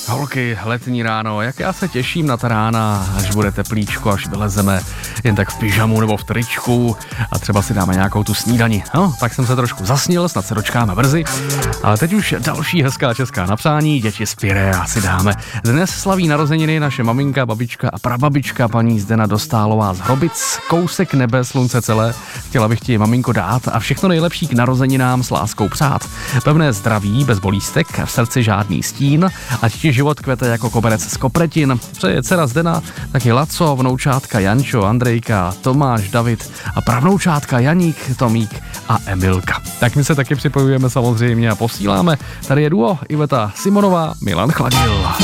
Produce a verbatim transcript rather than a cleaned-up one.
Holky, letní ráno, jak já se těším na ta rána, až bude teplíčko, až vylezeme jen tak v pyžamu nebo v tričku a třeba si dáme nějakou tu snídani. No, tak jsem se trošku zasnil, snad se dočkáme brzy. Ale teď už další hezká česká napsání, děti z Pirea si dáme. Dnes slaví narozeniny naše maminka, babička a prababička paní Zdena Dostálová z Hrobic, kousek nebe, slunce celé. Chtěla bych ti, maminko, dát a všechno nejlepší k narozeninám s láskou přát. Pevné zdraví, bez bolístek, v srdci žádný stín, ať ti život kvete jako koberec z kopretin. Přeje dcera Zdena, taky Laco, vnoučátka Jančo, Andrejka, Tomáš, David a pravnoučátka Janík, Tomík a Emilka. Tak my se taky připojujeme samozřejmě a posíláme. Tady je duo Iveta Simonová, Milan Chladil.